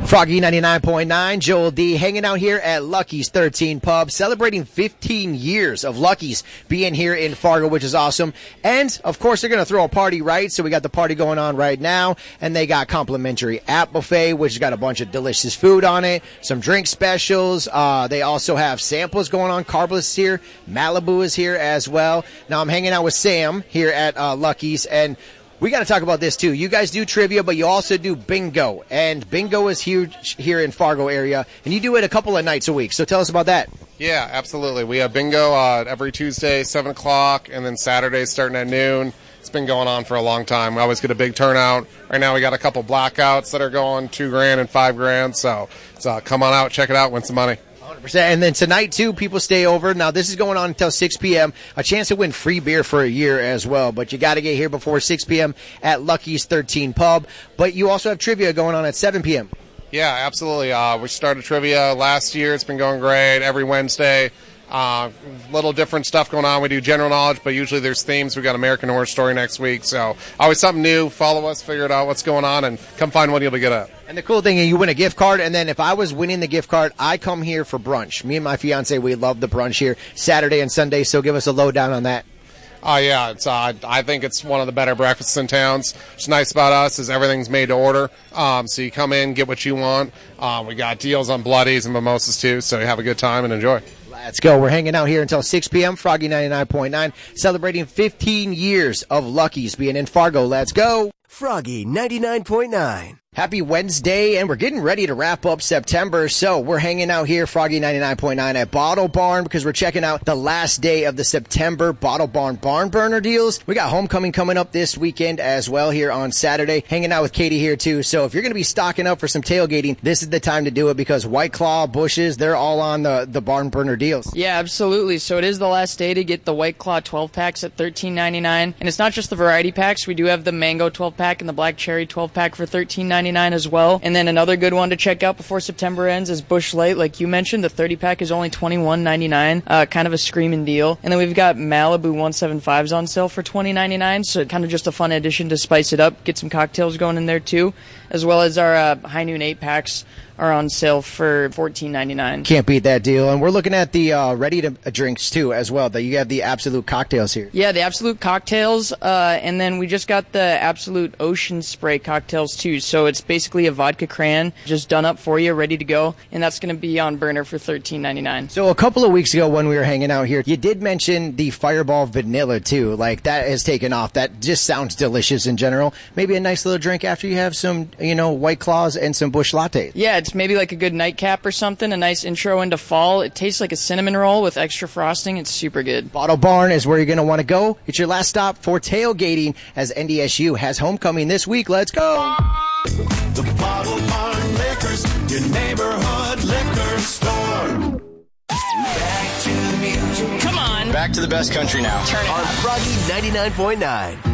Froggy 99.9, Joel D, hanging out here at Lucky's 13 Pub, celebrating 15 years of Lucky's being here in Fargo, which is awesome. And, of course, they're going to throw a party, right? So we got the party going on right now, and they got complimentary app buffet, which has got a bunch of delicious food on it, some drink specials. They also have samples going on. Carbless here. Malibu is here as well. Now, I'm hanging out with Sam here at Lucky's, and we got to talk about this, too. You guys do trivia, but you also do bingo. And bingo is huge here in Fargo area, and you do it a couple of nights a week. So tell us about that. Yeah, absolutely. We have bingo every Tuesday, 7 o'clock, and then Saturdays starting at noon. It's been going on for a long time. We always get a big turnout. Right now we got a couple blackouts that are going $2,000 and $5,000. So come on out, check it out, win some money. 100%. And then tonight, too, people stay over. Now, this is going on until 6 p.m. A chance to win free beer for a year as well. But you got to get here before 6 p.m. at Lucky's 13 Pub. But you also have trivia going on at 7 p.m. Yeah, absolutely. We started trivia last year. It's been going great every Wednesday. Little different stuff going on. We do general knowledge, but usually there's themes. We got American Horror Story next week. So always something new. Follow us, figure it out what's going on, and come find one you'll be good at. And the cool thing is you win a gift card, and then if I was winning the gift card, I come here for brunch. Me and my fiance, we love the brunch here Saturday and Sunday, so give us a lowdown on that. Oh, yeah. It's I think it's one of the better breakfasts in town. What's nice about us is everything's made to order. So you come in, get what you want. We got deals on bloodies and mimosas, too, so you have a good time and enjoy. Let's go. We're hanging out here until 6 p.m. Froggy 99.9, celebrating 15 years of Lucky's being in Fargo. Let's go. Froggy 99.9. Happy Wednesday, and we're getting ready to wrap up September, so we're hanging out here, Froggy 99.9 at Bottle Barn, because we're checking out the last day of the September Bottle Barn Barn Burner deals. We got homecoming coming up this weekend as well here on Saturday. Hanging out with Katie here, too, so if you're going to be stocking up for some tailgating, this is the time to do it, because White Claw, Bushes, they're all on the Barn Burner deals. Yeah, absolutely. So it is the last day to get the White Claw 12-packs at $13.99, and it's not just the variety packs. We do have the Mango 12-pack and the Black Cherry 12-pack for $13.99 as well. And then another good one to check out before September ends is Busch Light. Like you mentioned, the 30-pack is only $21.99, kind of a screaming deal. And then we've got Malibu 175s on sale for $20.99, so kind of just a fun addition to spice it up, get some cocktails going in there too, as well as our High Noon 8-packs are on sale for $14.99. Can't beat that deal. And we're looking at the ready-to-drinks, too, as well. That you have the Absolute cocktails here. Yeah, the Absolute cocktails, and then we just got the Absolute Ocean Spray cocktails, too. So it's basically a vodka cran, just done up for you, ready to go, and that's going to be on burner for $13.99. So a couple of weeks ago when we were hanging out here, you did mention the Fireball Vanilla, too. Like, that has taken off. That just sounds delicious in general. Maybe a nice little drink after you have some, White Claws and some Busch Lattes. Yeah, it's maybe like a good nightcap or something, a nice intro into fall. It tastes like a cinnamon roll with extra frosting. It's super good. Bottle Barn is where you're going to want to go. It's your last stop for tailgating as NDSU has homecoming this week. Let's go. The Bottle Barn Liquors, your neighborhood liquor store. Back to the music. Come on. Back to the best country now. Turn it on up. Froggy 99.9.